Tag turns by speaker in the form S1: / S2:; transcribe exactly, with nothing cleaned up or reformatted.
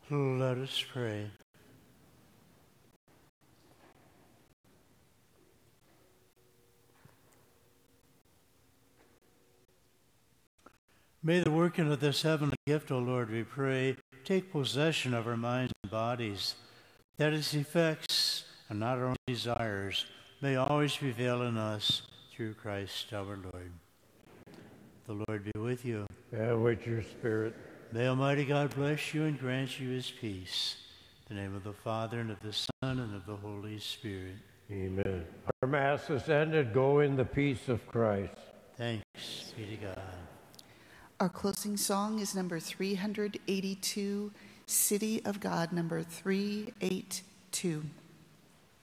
S1: Let us pray. May the working of this heavenly gift, O Lord, we pray, take possession of our minds and bodies, that its effects and not our own desires may always prevail in us through Christ our Lord. The Lord be with you.
S2: And with your spirit.
S1: May Almighty God bless you and grant you his peace. In the name of the Father, and of the Son, and of the Holy Spirit.
S2: Amen. Our Mass is ended. Go in the peace of Christ.
S1: Thanks be to God.
S3: Our closing song is number three eighty-two, City of God, number three eighty-two.